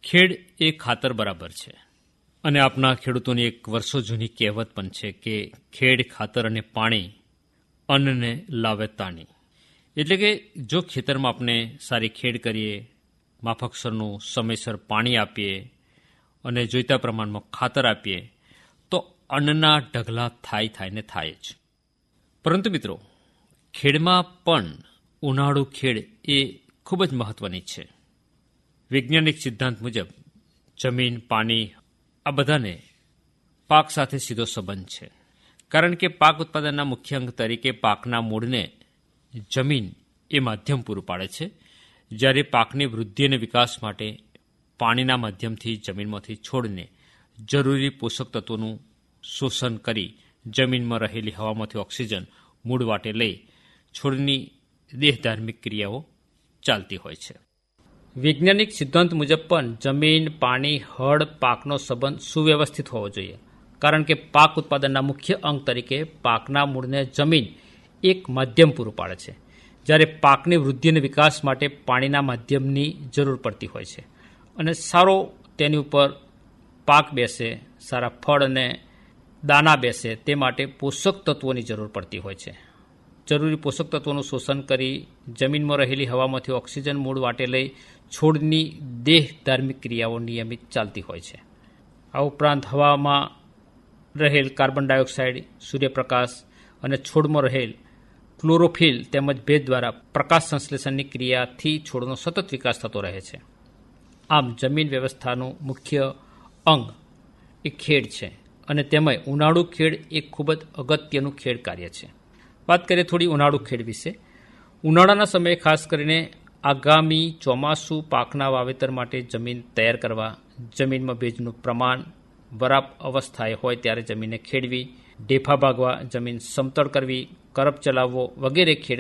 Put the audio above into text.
ખેડ એ ખાતર બરાબર છે અને આપણા ખેડૂતોની એક વર્ષો જૂની કહેવત પણ છે કે ખેડ ખાતર અને પાણી અન્નને લાવે તાણી. એટલે કે જો ખેતરમાં આપણે સારી ખેડ કરીએ, માફકસરનું સમયસર પાણી આપીએ અને જોઈતા પ્રમાણમાં ખાતર આપીએ તો અન્નના ઢગલા થાય ને થાય જ. પરંતુ મિત્રો, ખેડમાં પણ ઉનાળુ ખેડ એ ખૂબ જ મહત્વની છે. વૈજ્ઞાનિક સિદ્ધાંત મુજબ જમીન, પાણી આ બધાને પાક સાથે સીધો સંબંધ છે. કારણ કે પાક ઉત્પાદનના મુખ્ય અંગ તરીકે પાકના મૂળને જમીન એ માધ્યમ પૂરું પાડે છે, જ્યારે પાકની વૃદ્ધિ અને વિકાસ માટે પાણીના માધ્યમથી જમીનમાંથી છોડને જરૂરી પોષક તત્વોનું શોષણ કરી જમીનમાં રહેલી હવામાંથી ઓક્સિજન મૂળ વાટે લઈ છોડની દેહધાર્મિક ક્રિયાઓ ચાલતી હોય છે. વૈજ્ઞાનિક સિદ્ધાંત મુજબ પણ જમીન, પાણી, હળ, પાકનો સંબંધ સુવ્યવસ્થિત હોવો જોઈએ. કારણ કે પાક ઉત્પાદનના મુખ્ય અંગ તરીકે પાકના મૂળને જમીન એક માધ્યમ પૂરું પાડે છે, જ્યારે પાકની વૃદ્ધિ અને વિકાસ માટે પાણીના માધ્યમની જરૂર પડતી હોય છે. અને સારો તેની ઉપર પાક બેસે, સારા ફળ અને દાણા બેસે તે માટે પોષક તત્વોની જરૂર પડતી હોય છે. જરૂરી પોષક તત્વોનું શોષણ કરી જમીનમાં રહેલી હવામાંથી ઓક્સિજન મૂળ વાટે લઈ છોડની દેહ ધાર્મિક ક્રિયાઓ નિયમિત ચાલતી હોય છે. આ ઉપરાંત હવામાં રહેલ કાર્બન ડાયોક્સાઇડ, સૂર્યપ્રકાશ અને છોડમાં રહેલ ક્લોરોફિલ તેમજ ભેજ દ્વારા પ્રકાશ સંશ્લેષણની ક્રિયાથી છોડનો સતત વિકાસ થતો રહે છે. આમ જમીન વ્યવસ્થાનું મુખ્ય અંગ એ ખેડ છે અને તેમાં ઉનાળુ ખેડ એ ખૂબ જ અગત્યનું ખેડ કાર્ય છે. વાત કરીએ થોડી ઉનાળુ ખેડ વિશે. ઉનાળાના સમયે ખાસ કરીને આગામી ચોમાસુ પાકના વાવેતર માટે જમીન તૈયાર કરવા, જમીનમાં ભેજનું પ્રમાણ બરાબર અવસ્થાએ હોય ત્યારે જમીનને ખેડવી, ઢેફા ભાગવા, જમીન સમતળ કરવી, કરપ ચલાવવો વગેરે ખેડ